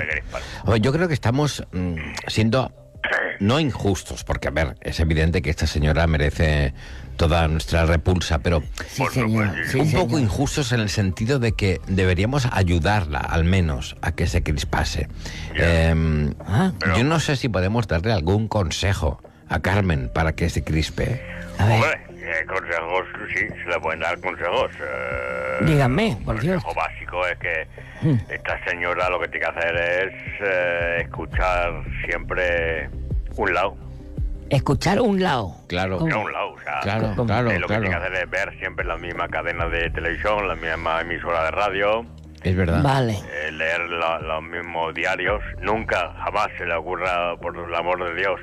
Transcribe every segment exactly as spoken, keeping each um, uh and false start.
puede crispar. Yo creo que estamos mmm, siendo no injustos, porque, a ver, es evidente que esta señora merece toda nuestra repulsa, pero sí, señor. Sí, un señor. poco injustos en el sentido de que deberíamos ayudarla, al menos, a que se crispase. Yeah. Eh, Ah, yo no sé si podemos darle algún consejo a Carmen para que se crispe. a ver, Hombre, eh, consejos, sí, se le pueden dar consejos. Eh, díganme, por el Dios. consejo básico es que Mm. esta señora lo que tiene que hacer es eh, escuchar siempre un lado. Escuchar un lado. Claro, ¿Cómo? No un lado, o sea, claro, ¿cómo? claro, eh, lo que claro. tiene que hacer es ver siempre la misma cadena de televisión, la misma emisora de radio, Es verdad. Vale. eh, leer la- los mismos diarios. Nunca, jamás se le ocurra, por el amor de Dios,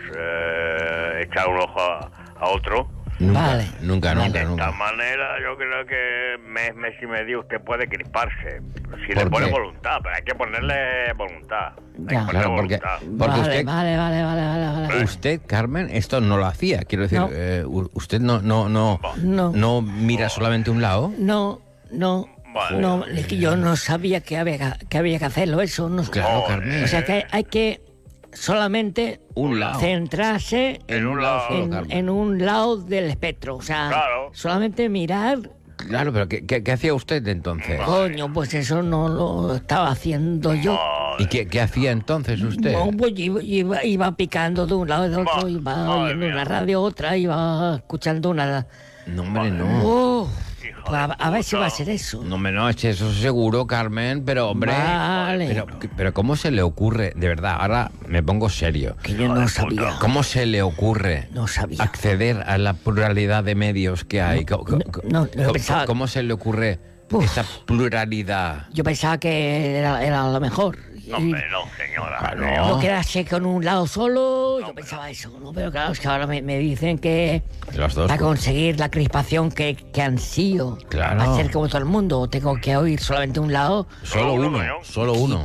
eh, echar un ojo a, a otro. Nunca, Vale. nunca, Vale. nunca, De esta nunca. manera yo creo que mes, mes y medio usted puede crisparse. Si ¿Por le pone qué? voluntad, pero hay que ponerle voluntad. Hay que Ya. ponerle Claro, porque- voluntad. Porque vale, usted- vale, vale, vale, vale, vale. Usted, Carmen, esto no lo hacía. Quiero decir, No. eh, u- usted no, no, no, No. no mira solamente un lado. No, no, Vale. no, es que yo no sabía que había que, había que hacerlo, eso. No, Claro, Joder. Carmen. O sea que hay que solamente Un lado. centrarse En un lado. solo, en, Carmen. en un lado del espectro. O sea, Claro. solamente mirar. Claro, pero ¿qué, qué, qué hacía usted entonces? Coño, pues eso no lo estaba haciendo yo. ¿Y qué, qué hacía entonces usted? No, pues iba, iba, iba picando de un lado y de otro, Ma- iba madre oyendo mía. una radio, otra, iba escuchando una... No, hombre, no. Oh, Hija pues a, de a ver si puta. va a ser eso. No me no, es eso seguro, Carmen, pero hombre. Vale. Pero, pero ¿cómo se le ocurre? De verdad, ahora me pongo serio. Que yo no sabía. ¿Cómo se le ocurre No sabía. acceder a la pluralidad de medios que hay? Co- co- co- no, no co- pensaba- ¿Cómo se le ocurre Uf. esta pluralidad? Yo pensaba que era, era lo mejor. No, Y hombre, no, señora. Ah, no. no. no quedarse con un lado solo, yo pensaba eso, ¿no? Pero claro, es que ahora me, me dicen que Los dos. para conseguir la crispación que, que ansío, Claro. para ser como todo el mundo, tengo que oír solamente un lado Solo Solo uno, uno, ¿no? solo uno. y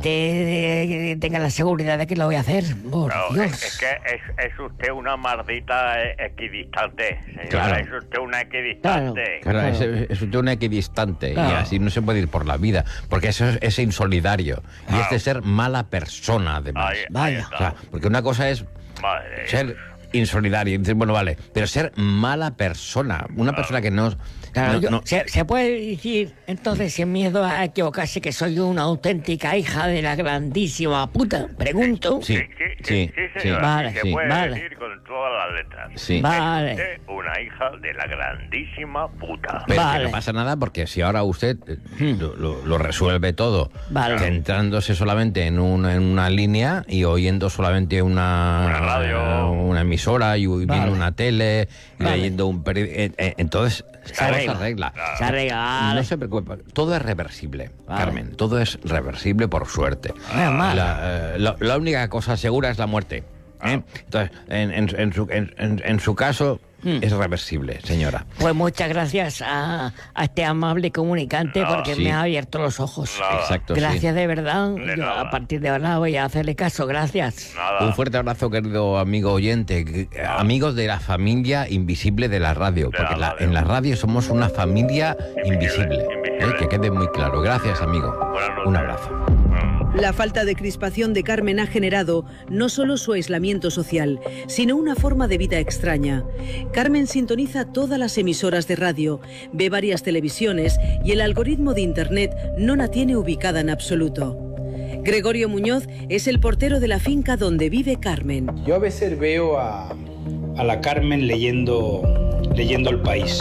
te, tenga la seguridad de que lo voy a hacer. Por Claro, Dios. es, es que es, es usted una maldita eh, equidistante, señora. Claro. Es usted una equidistante. Claro, Claro. Es, es usted un equidistante y Claro. así no se puede ir por la vida, porque eso es, es insolidario y es de ser mala persona, además. Ahí, ahí Vaya. O sea, está. porque una cosa es Madre. ser insolidario, y dices, bueno, vale, pero ser mala persona, una persona que no... Claro, no- yo- no- se, se puede decir, entonces, sin miedo a equivocarse, que soy una auténtica hija de la grandísima puta. Pregunto. Sí, Sí, sí, sí, sí, señora. Vale, Y se sí, puede vale. decir con todas las letras. Sí. Vale. Es usted una hija de la grandísima puta. Pero que Vale. no pasa nada porque si ahora usted eh, lo, lo- lo resuelve todo, Vale. centrándose solamente en una, en una línea y oyendo solamente una, Una radio. una emisora y viendo Vale. una tele y Vale. leyendo un periódico, entonces Se todo arregla. se arregla. Se arregla. No se preocupe, todo es reversible, Vale. Carmen, todo es reversible por suerte. Menos mal. La, eh, la- la única cosa segura es la muerte. ¿eh? Entonces, en, en- en su, en- en- en su caso, Hmm. es reversible, señora. Pues muchas gracias a, a este amable comunicante porque Sí. me ha abierto los ojos. Nada. Exacto, sí. Gracias de verdad. De Yo nada. a partir de ahora voy a hacerle caso. Gracias. Nada. Un fuerte abrazo, querido amigo oyente, que- amigos de la familia invisible de la radio, De porque la la- radio. en la radio somos una familia invisible, Invisible, invisible. ¿eh? Que quede muy claro. Gracias, amigo. Buenas noches. Un abrazo. Mm. La falta de crispación de Carmen ha generado no solo su aislamiento social, sino una forma de vida extraña. Carmen sintoniza todas las emisoras de radio, ve varias televisiones y el algoritmo de Internet no la tiene ubicada en absoluto. Gregorio Muñoz es el portero de la finca donde vive Carmen. Yo a veces veo a, a la Carmen leyendo, leyendo El País.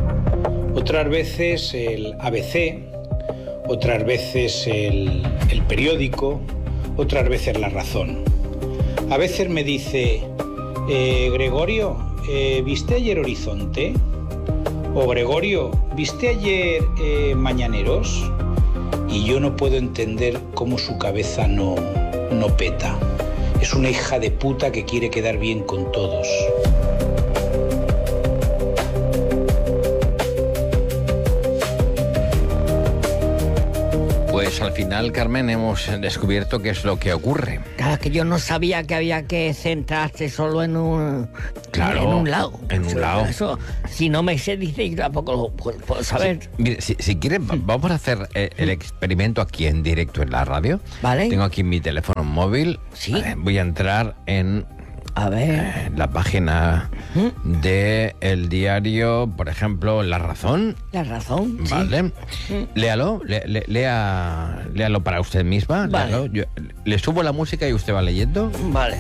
Otras veces el A B C, otras veces el, el periódico, otras veces La Razón. A veces me dice, eh, Gregorio, eh, ¿viste ayer Horizonte? O Gregorio, ¿viste ayer eh, Mañaneros? Y yo no puedo entender cómo su cabeza no, no peta. Es una hija de puta que quiere quedar bien con todos. Pues pues al final, Carmen, hemos descubierto qué es lo que ocurre. Claro, que yo no sabía que había que centrarse solo en un, Claro, en un lado. en un Eso- lado. Eso, si no me se dice, yo tampoco lo puedo, puedo saber. Sí, mire, si, si quieren, va- vamos a hacer eh, el experimento aquí en directo en la radio. Vale. Tengo aquí mi teléfono móvil. Sí. Vale, voy a entrar en A ver. eh, la página de el diario, por ejemplo, La Razón. La razón. sí. Vale. Léalo, le- le- lea, léalo para usted misma. Vale. léalo. Yo- le subo la música y usted va leyendo. Vale.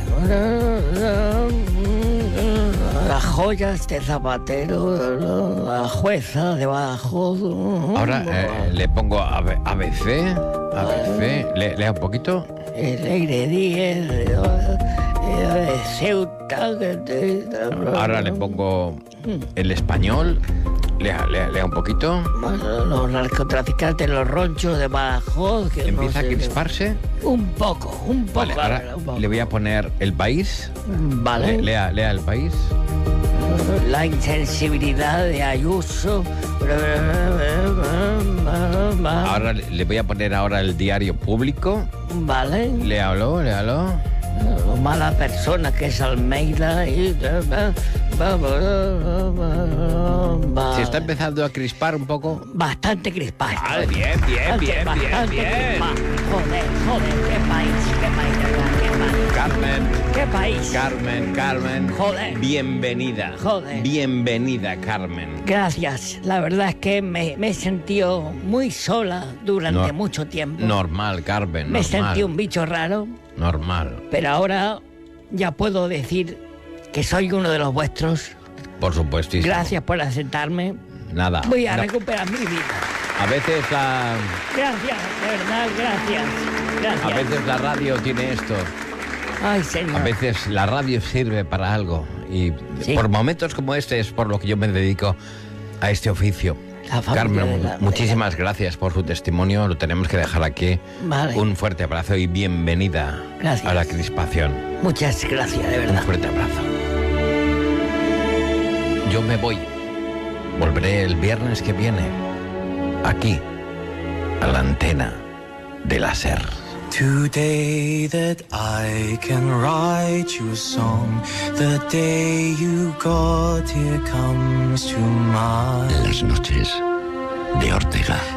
Las joyas de Zapatero, la jueza de Badajoz. Ahora eh, le pongo A B- ABC. A B C. Le- lea un poquito. El aire diez de, de Ceuta. Ahora le pongo el español. Lea, lea, lea un poquito. Los narcotraficantes, los ronchos de Badajoz. Que Empieza no a sé- crisparse. Un poco, un poco. Vale, ahora un poco. le voy a poner el país. Vale. Le- Lea, lea el país. La insensibilidad de Ayuso. Ahora le le voy a poner ahora el diario público. Vale. Léalo, léalo. Lo mala persona que es Almeida. Y... Se está empezando a crispar un poco. Bastante crispado. Vale, bien, bien, Bastante, bien, bien, bastante bien. crispado. Joder, joder, qué país, qué país, de verdad, qué país. Carmen, ¿Qué país? Carmen, Carmen. Joder. Bienvenida. Joder. Bienvenida, Carmen. Gracias. La verdad es que me, me he sentido muy sola durante No- mucho tiempo. Normal, Carmen, me normal. sentí un bicho raro, Normal, pero ahora ya puedo decir que soy uno de los vuestros. por supuestísimo. Gracias por aceptarme. Nada. Voy a No, recuperar mi vida. a veces la, Gracias, de verdad, gracias. Gracias. a veces la radio tiene esto. Ay, señor. A veces la radio sirve para algo y Sí. por momentos como este es por lo que yo me dedico a este oficio. La familia Carmen, de mu- la- muchísimas gracias por su testimonio. Lo tenemos que dejar aquí. Vale. Un fuerte abrazo y bienvenida Gracias. a la crispación. Muchas gracias, de Un verdad. fuerte abrazo. Yo me voy. Volveré el viernes que viene. Aquí, a la antena de la SER. Today that I can write you a song, the day you got here comes to mind. Las noches de Ortega.